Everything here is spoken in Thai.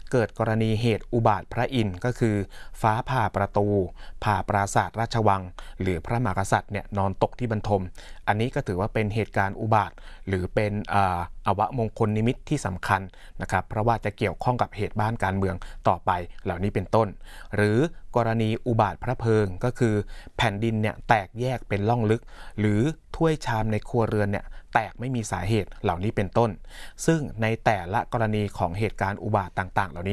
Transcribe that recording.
เกิดกรณีเหตุอุบาทพระอินทร์ก็คือฟ้าผ่าประตูผ่าปราสาทราชวังหรือพระมหากษัตริย์เนี่ยนอนตกที่บรรทมอันนี้ก็ถือว่าเป็นเหตุการณ์อุบาทหรือเป็นอวมงคลนิมิตที่สำคัญนะครับเพราะว่าจะเกี่ยวข้องกับเหตุบ้านการเมืองต่อไปเหล่านี้เป็นต้นหรือกรณีอุบาทพระเพลิงก็คือแผ่นดินเนี่ยแตกแยกเป็นร่องลึกหรือถ้วยชามในครัวเรือนเนี่ยแตกไม่มีสาเหตุเหล่านี้เป็นต้นซึ่งในแต่ละกรณีของเหตุการณ์อุบาทต่างๆเหล่านี้